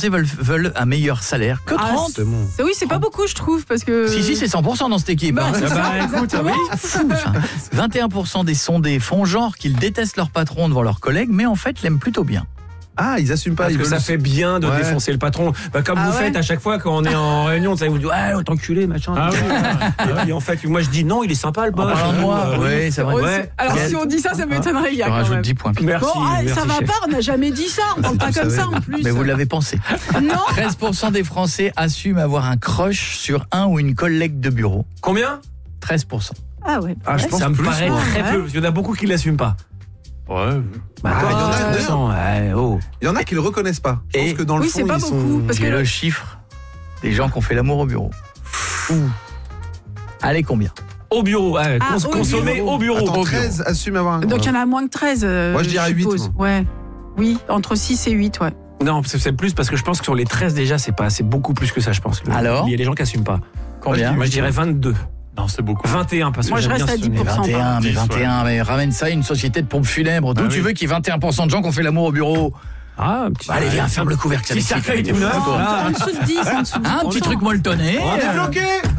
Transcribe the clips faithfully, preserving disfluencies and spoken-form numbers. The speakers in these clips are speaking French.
Français veulent, veulent un meilleur salaire. Que Ah, trente. c'est bon. Oui, c'est pas beaucoup, je trouve, parce que. Si, si, c'est cent pour cent dans cette équipe. Bah, hein. c'est ça, Bah, écoute, exactement. oui. Fou, ça. vingt et un pour cent des sondés font genre qu'ils détestent leur patron devant leurs collègues, mais en fait l'aiment plutôt bien. Ah, ils assument pas. Parce ils que veulent- ça fait bien de Ouais. défoncer le patron. Bah, comme Ah vous ouais. faites à chaque fois quand on est en réunion, vous savez, vous dites ouais, l'autre enculé, machin. Ah oui. Et puis en fait, moi je dis non, il est sympa le En boss. parlant de moi, Euh, oui, c'est vrai. Ouais, Ouais. c'est- Alors, Bien. si on dit ça, ça m'étonnerait, il y Je a te quand rajoute même. dix points. Merci. Bon, ah, merci, ça va chef. pas, on n'a jamais dit ça, on parle pas tu comme savais. ça en plus. Mais vous l'avez pensé. Non. treize pour cent des Français assument avoir un crush sur un ou une collègue de bureau. Combien? treize pour cent. Ah ouais. Ah, je Ouais, pense Ça me plus, paraît moi. très Ouais. peu, parce qu'il y en a beaucoup qui l'assument pas. Ouais. Bah, Ah, il y en a, treize pour cent, ouais, oh. Il y en a qui le reconnaissent pas. Je Et- pense que dans le Oui, fond, c'est pas ils beaucoup, sont. parce que J'ai le- le chiffre des gens qui ont fait l'amour au bureau. Fou. Allez, combien? Au bureau, ouais, Ah, cons- au consommer bureau. au bureau. Attends, Au bureau. treize assument avoir un. Donc il y en a moins que treize. euh, Moi, je dirais huit, suppose. moi. Ouais. Oui, entre six et huit, ouais. Non, c'est c'est plus parce que je pense que sur les treize déjà, c'est pas, c'est beaucoup plus que ça, je pense. Alors Il y a des gens qui assument pas. Combien? Moi je dirais vingt-deux. Non, c'est beaucoup. vingt et un parce que Moi, je j'aime reste bien à ce dix pour cent. sonnet. vingt et un, mais dix, vingt et un, mais ramène ça à une société de pompes funèbres. D'où Bah tu oui. veux qu'il y ait vingt et un pour cent de gens qui ont fait l'amour au bureau? Ah, un petit. Bah, allez, viens, ferme le couvercle. Petit ça cercueil m'excite. tout neuf. En dessous de dix, en dessous de Un petit truc molletonné. On est bloqué.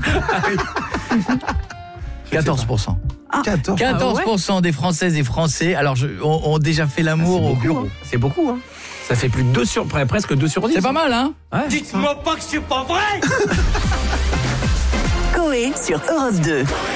quatorze pour cent. quatorze. quatorze pour cent des Françaises et Français alors, je, ont, ont déjà fait l'amour au bureau. C'est beaucoup, hein. Ça fait plus de deux sur, pre- presque deux sur dix. C'est pas mal, hein? Ouais. Dites-moi pas que c'est pas vrai. Coé sur Europe deux.